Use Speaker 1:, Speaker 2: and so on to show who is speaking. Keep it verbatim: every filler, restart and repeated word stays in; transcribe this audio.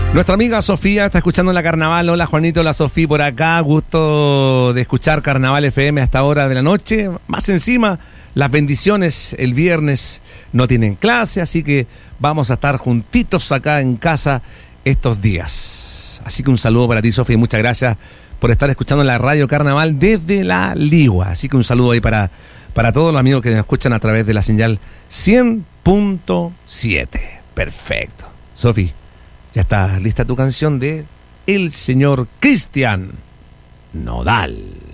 Speaker 1: Nuestra amiga Sofía está escuchando la Carnaval. Hola Juanito, hola Sofía por acá. Gusto de escuchar Carnaval F M a esta hora de la noche. Más encima, las bendiciones el viernes no tienen clase, así que vamos a estar juntitos acá en casa estos días. Así que un saludo para ti, Sofía, y muchas gracias por estar escuchando la Radio Carnaval desde la Ligua. Así que un saludo ahí para, para todos los amigos que nos escuchan a través de la señal cien punto siete. Perfecto. Sofía, ya está lista tu canción de el señor Cristian Nodal.